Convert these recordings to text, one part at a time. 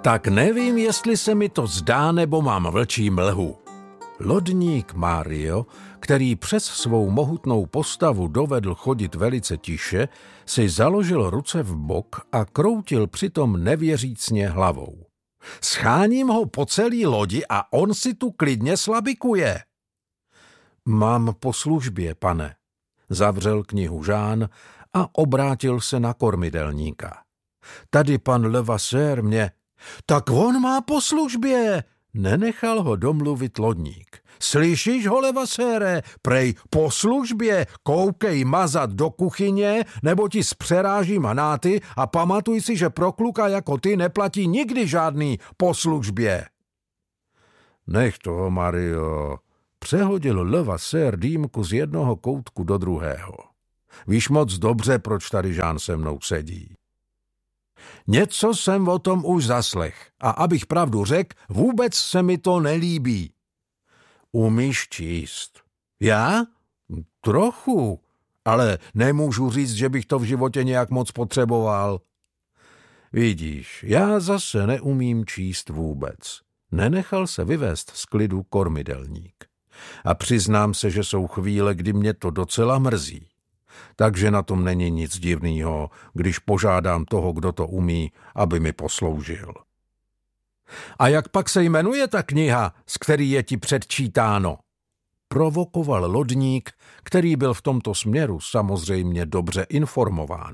Tak nevím, jestli se mi to zdá, nebo mám vlčí mlhu. Lodník Mário, který přes svou mohutnou postavu dovedl chodit velice tiše, si založil ruce v bok a kroutil přitom nevěřícně hlavou. Scháním ho po celý lodi a on si tu klidně slabikuje. Mám po službě, pane, zavřel knihu Jean a obrátil se na kormidelníka. Tady pan Levasseur mě... Tak on má po službě, nenechal ho domluvit lodník. Slyšíš ho, Levassére, prej po službě, koukej mazat do kuchyně, nebo ti spřerážím hnáty a pamatuj si, že pro kluka jako ty neplatí nikdy žádný po službě. Nech toho, Mario, přehodil Levasseur dýmku z jednoho koutku do druhého. Víš moc dobře, proč tady Jean se mnou sedí. Něco jsem o tom už zaslech a abych pravdu řekl, vůbec se mi to nelíbí. Umíš číst? Já? Trochu, ale nemůžu říct, že bych to v životě nějak moc potřeboval. Vidíš, já zase neumím číst vůbec. Nenechal se vyvést z klidu kormidelník. A přiznám se, že jsou chvíle, kdy mě to docela mrzí. Takže na tom není nic divného, když požádám toho, kdo to umí, aby mi posloužil. A jak pak se jmenuje ta kniha, z který je ti předčítáno? Provokoval lodník, který byl v tomto směru samozřejmě dobře informován.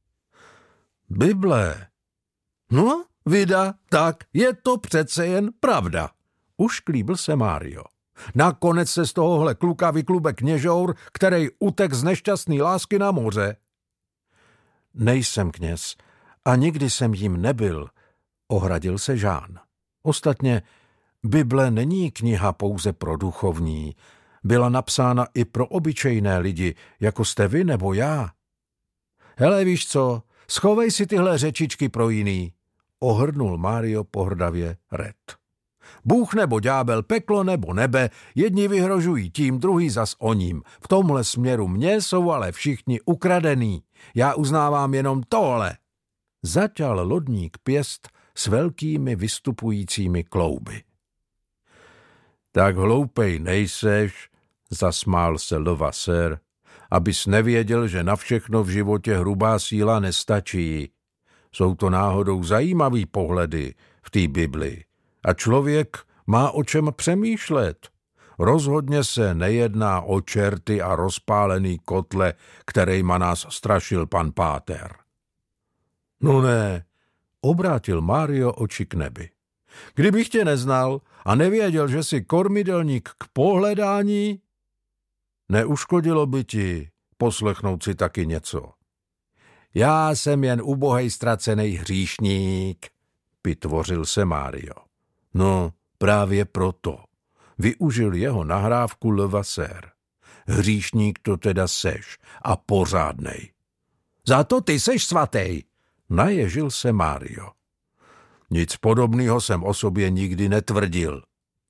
Bible. No, vida, tak je to přece jen pravda. Ušklíbil se Mário. Nakonec se z tohohle kluka vyklube kněžour, který utek z nešťastný lásky na moře. Nejsem kněz a nikdy jsem jím nebyl, ohradil se Jean. Ostatně Bible není kniha pouze pro duchovní, byla napsána i pro obyčejné lidi, jako jste vy nebo já. Hele, víš co, schovej si tyhle řečičky pro jiný, ohrnul Mário pohrdavě Red. Bůh nebo ďábel, peklo nebo nebe, jedni vyhrožují tím, druhý zas oním. V tomhle směru mě jsou ale všichni ukradený. Já uznávám jenom tohle. Zaťal lodník pěst s velkými vystupujícími klouby. Tak hloupej nejseš, zasmál se Levasseur, abys nevěděl, že na všechno v životě hrubá síla nestačí. Jsou to náhodou zajímavý pohledy v té Bibli. A člověk má o čem přemýšlet. Rozhodně se nejedná o čerty a rozpálený kotle, kterejma nás strašil pan Páter. No ne, obrátil Mário oči k nebi. Kdybych tě neznal a nevěděl, že jsi kormidelník k pohledání, neuškodilo by ti poslechnout si taky něco. Já jsem jen ubohej ztracenej hříšník, pitvořil se Mário. No, právě proto. Využil jeho nahrávku Levasseur. Hříšník to teda seš a pořádnej. Za to ty seš svatej, naježil se Mário. Nic podobného jsem o sobě nikdy netvrdil.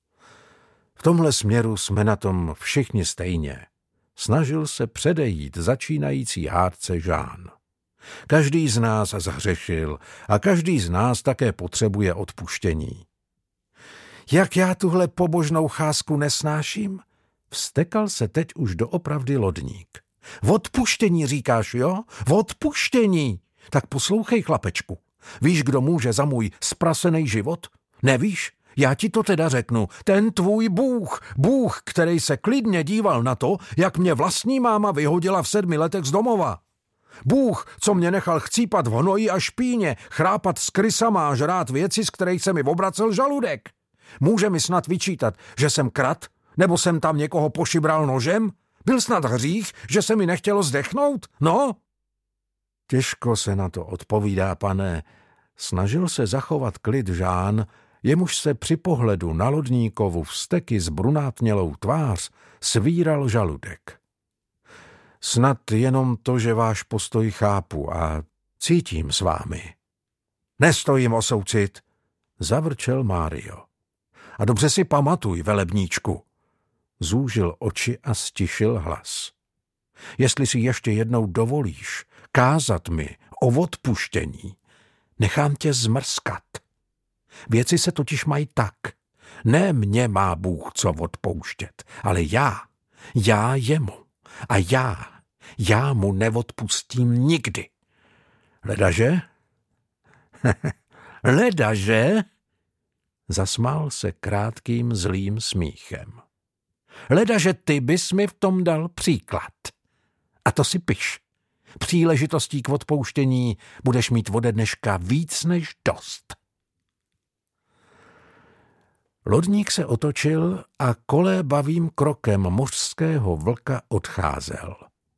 V tomhle směru jsme na tom všichni stejně. Snažil se předejít začínající hádce Jean. Každý z nás zhřešil a každý z nás také potřebuje odpuštění. Jak já tuhle pobožnou cházku nesnáším? Vztekal se teď už doopravdy lodník. Odpuštění říkáš, jo? Odpuštění! Tak poslouchej, chlapečku. Víš, kdo může za můj sprasený život? Nevíš? Já ti to teda řeknu. Ten tvůj Bůh, který se klidně díval na to, jak mě vlastní máma vyhodila v 7 letech z domova. Bůh, co mě nechal chcípat v hnoji a špíně, chrápat s krysama a žrát věci, z kterých se mi obracel žaludek. Může mi snad vyčítat, že jsem krat? Nebo jsem tam někoho pošibral nožem? Byl snad hřích, že se mi nechtělo zdechnout? No? Těžko se na to odpovídá, pane. Snažil se zachovat klid Jean, jemuž se při pohledu na lodníkovu vzteky s brunátnělou tvář svíral žaludek. Snad jenom to, že váš postoj chápu a cítím s vámi. Nestojím o soucit, zavrčel Mário. A dobře si pamatuj, velebníčku. Zúžil oči a stišil hlas. Jestli si ještě jednou dovolíš kázat mi o odpuštění, nechám tě zmrskat. Věci se totiž mají tak. Ne mě má Bůh co odpouštět, ale já jemu. A já mu neodpustím nikdy. Ledaže? Ledaže? Zasmál se krátkým zlým smíchem. Ledaže ty bys mi v tom dal příklad. A to si piš. Příležitostí k odpouštění budeš mít ode dneška víc než dost. Lodník se otočil a kolébavým krokem mořského vlka odcházel.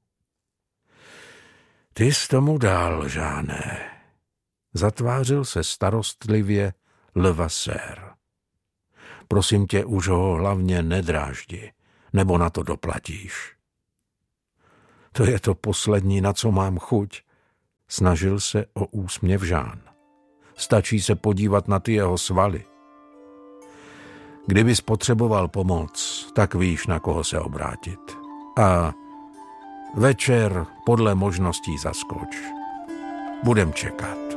Ty jsi tomu dal, Žáne. Zatvářil se starostlivě Levasseur. Prosím tě, už ho hlavně nedráždi, nebo na to doplatíš. To je to poslední, na co mám chuť. Snažil se o úsměv Žán. Stačí se podívat na ty jeho svaly. Kdybys potřeboval pomoc, tak víš, na koho se obrátit. A večer podle možností zaskoč. Budem čekat.